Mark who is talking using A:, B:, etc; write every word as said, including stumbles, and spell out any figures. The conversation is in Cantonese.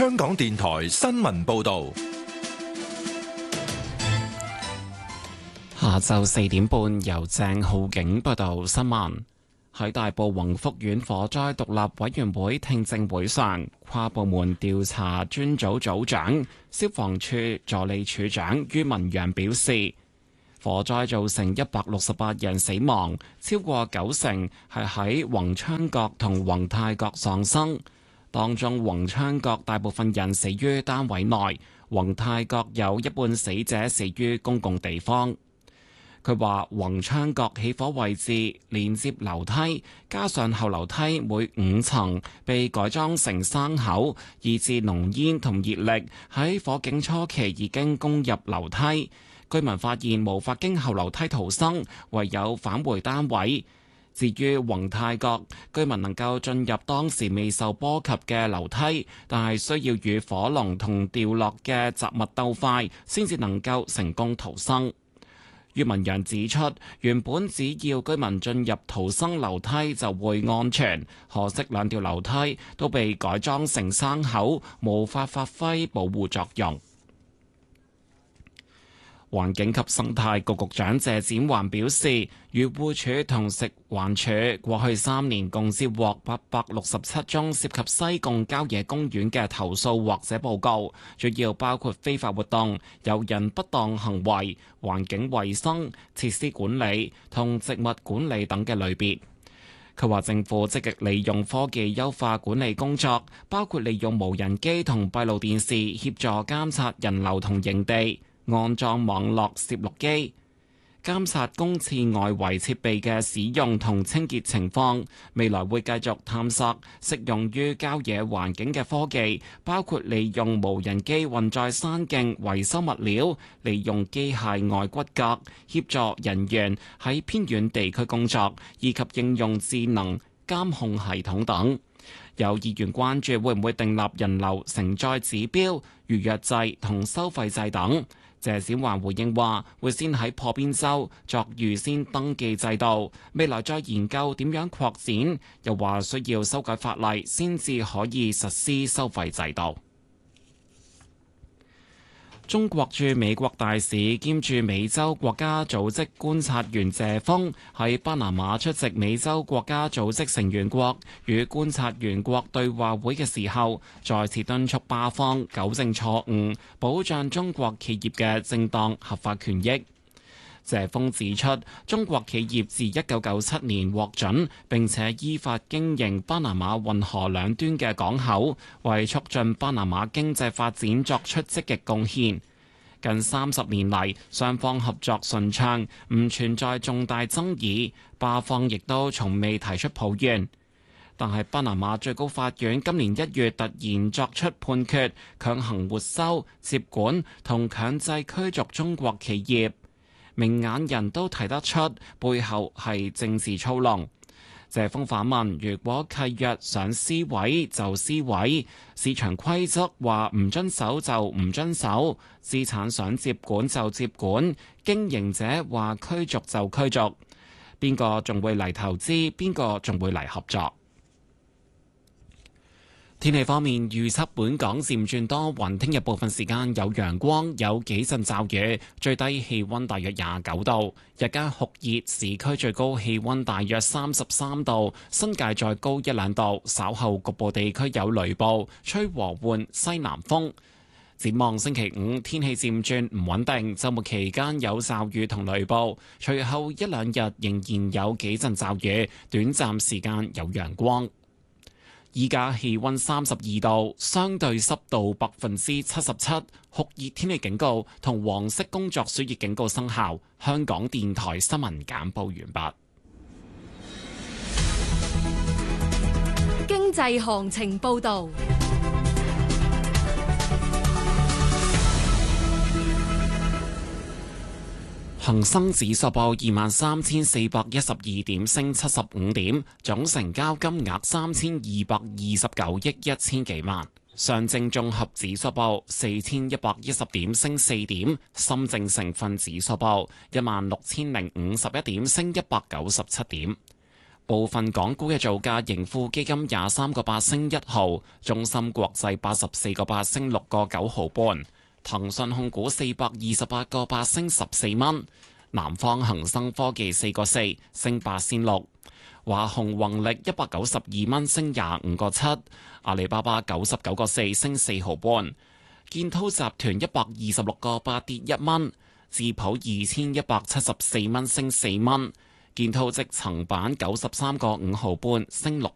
A: 香港電台新聞報道。
B: 下晝四點半，由鄭浩景報道新聞。喺大埔宏福苑火災獨立委員會聽證會上，跨部門調查專組組長、消防處助理處長于文陽表示，火災造成一百六十八人死亡，超過九成係喺宏昌閣同宏泰閣喪生。當中宏昌閣大部分人死於單位內，宏泰閣有一半死者死於公共地方。佢話宏昌閣起火位置連接樓梯，加上後樓梯每五層被改裝成生口，以致濃煙同熱力喺火警初期已經攻入樓梯。居民發現無法經後樓梯逃生，唯有返回單位。至於宏泰閣，居民能夠進入當時未受波及嘅樓梯，但係需要與火龍同掉落嘅雜物鬥快，先至能夠成功逃生。于文陽指出，原本只要居民進入逃生樓梯就會安全，可惜兩條樓梯都被改裝成生口，無法發揮保護作用。環境及生態局局長謝展寰表示，漁護署同食環署過去三年共接獲八百六十七宗涉及西貢郊野公園嘅投訴或者報告，主要包括非法活動、有人不當行為、環境衛生、設施管理同植物管理等嘅類別。佢話政府積極利用科技優化管理工作，包括利用無人機同閉路電視協助監察人流同營地，安裝網絡攝錄機，監察公廁外圍設備嘅使用同清潔情況。未來會繼續探索適用於郊野環境嘅科技，包括利用無人機運載山徑維修物料，利用機械外骨骼協助人員喺偏遠地區工作，以及應用智能監控系統等。有議員關注會唔會訂立人流承載指標、預約制同收費制等。謝展寰回應話，會先喺破邊州作預先登記制度，未來再研究點樣擴展。又話需要修改法例先至可以實施收費制度。中國駐美國大使兼駐美洲國家組織觀察員謝鋒喺巴拿馬出席美洲國家組織成員國與觀察員國對話會嘅時候，再次敦促巴方糾正錯誤，保障中國企業嘅正當合法權益。謝鋒指出，中國企業自一九九七年獲准並且依法經營巴拿馬運河兩端嘅港口，為促進巴拿馬經濟發展作出積極貢獻。近三十年嚟，雙方合作順暢，唔存在重大爭議，巴方亦都從未提出抱怨。但係巴拿馬最高法院今年一月突然作出判決，強行沒收、接管同強制驅逐中國企業。明眼人都睇得出背後係政治操弄。謝鋒反問：如果契約想撕毀就撕毀，市場規則話唔遵守就唔遵守，資產想接管就接管，經營者話驅逐就驅逐，邊個仲會嚟投資？邊個仲會嚟合作？天氣方面，預測本港漸轉多雲，聽日部分時間有陽光，有幾陣驟雨，最低氣溫大約廿九度，日間酷熱，市區最高氣溫大約三十三度，新界再高一兩度，稍後局部地區有雷暴，吹和緩西南風。展望星期五天氣漸轉唔穩定，週末期間有驟雨同雷暴，隨後一兩日仍然有幾陣驟雨，短暫時間有陽光。依家氣溫三十二度，相對濕度百分之七十七，酷熱天氣警告同黃色工作暑熱警告生效。香港電台新聞簡報完畢。
C: 經濟行情報道。
B: 恒生指數報二萬三千四百一十二點，升七十五點，總成交金額三千二百二十九億一千幾萬。上證綜合指數報四千一百一十點，升四點。深證成分指數報一萬六千零五十一點，升一百九十七點。 部分港股嘅造價，盈富基金廿三個八升一毫，中芯國際八十四個八升六個九毫半，騰訊控股四百二十八個八升十四蚊，南方恒生科技四個四升八仙六，華虹宏力一百九十二蚊升廿五個七，阿里巴巴九十九個四升四毫半，建滔集團一百二十六個八跌一蚊，智普二千一百七十四蚊升四蚊。建滔積層板九十三個五毫半，升六